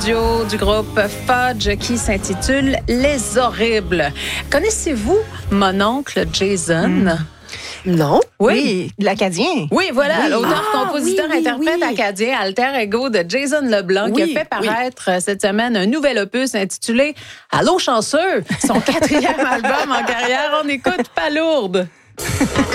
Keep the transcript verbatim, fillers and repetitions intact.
Duo du groupe Fudge qui s'intitule Les Horribles. Connaissez-vous mon oncle Jason? Mm. Non. Oui. oui l'Acadien. Oui, voilà, oui. l'auteur, ah, compositeur, oui, oui, interprète oui. acadien, alter ego de Jason Leblanc, oui, qui a fait paraître oui. cette semaine un nouvel opus intitulé Allô chanceux, son quatrième album en carrière. On écoute Palourde.